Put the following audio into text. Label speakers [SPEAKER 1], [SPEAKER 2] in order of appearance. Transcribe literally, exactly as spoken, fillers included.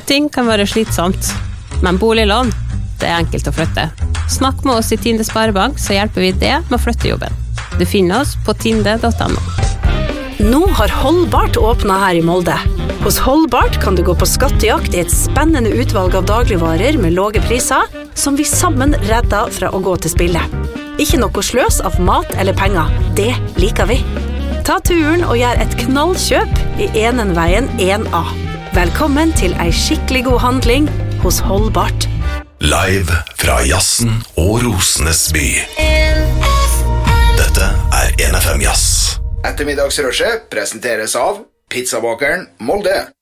[SPEAKER 1] Flytting kan være slitsomt, men boliglån, det er enkelt å flytte. Snakk med oss i Tinde Sparebank, så hjelper vi det med å flytte jobben. Du finner oss på tinde punktum no.
[SPEAKER 2] Nå har Holdbart åpnet her i Molde. Hos Holdbart kan du gå på skattejakt i et spennende utvalg av dagligvarer med låge priser, som vi sammen redder fra å gå til spille. Ikke noe sløs av mat eller penger. Det liker vi. Ta turen og gjør et knallkjøp i Enenveien en A. Velkommen til ei skikkelig god handling hos Holdbart.
[SPEAKER 3] Live fra Jazzen og Rosenes by. Dette er N F M Jazz.
[SPEAKER 4] Ettermiddagsrushet presenteres av Pizzabakeren Molde.